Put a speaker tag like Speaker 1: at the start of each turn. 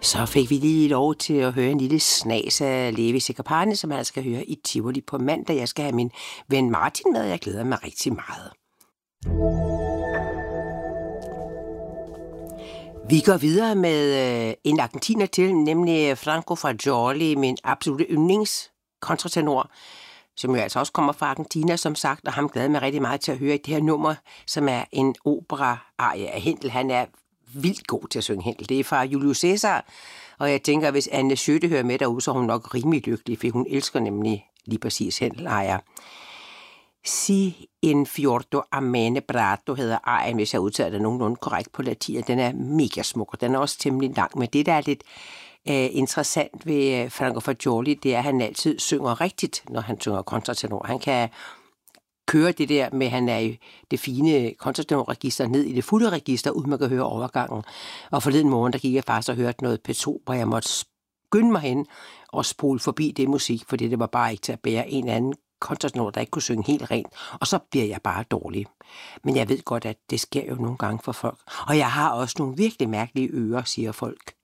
Speaker 1: Så fik vi lige lov til at høre en lille snas af Levi Sekapane, som man skal høre i Tivoli på mandag. Jeg skal have min ven Martin med, og jeg glæder mig rigtig meget. Vi går videre med en argentiner til, nemlig Franco Fagioli, min absolutte yndlingskontretenor, som jo altså også kommer fra Argentina, som sagt, og ham glæder mig rigtig meget til at høre i det her nummer, som er en opera-arie af Händel. Han er vildt god til at synge Händel. Det er fra Julius Caesar, og jeg tænker, hvis Anne Schøtte hører med derude, så er hun nok rimelig lykkelig, for hun elsker nemlig lige præcis Händel-arier. Si in fiordo amene brato hedder arien, hvis jeg udtaler det nogenlunde korrekt på latin. Den er mega smuk, og den er også temmelig lang. Men det, der er lidt interessant ved Franco Fagioli, det er, at han altid synger rigtigt, når han synger kontratenor. Han kan køre det der med, at han er i det fine kontratenorregister ned i det fulde register, uden man kan høre overgangen. Og forleden morgen, der gik jeg faktisk og hørte noget P2, hvor jeg måtte skynde mig hen og spole forbi det musik, fordi det var bare ikke til at bære en anden kontratenor, der ikke kunne synge helt rent, og så bliver jeg bare dårlig. Men jeg ved godt, at det sker jo nogle gange for folk. Og jeg har også nogle virkelig mærkelige ører, siger folk.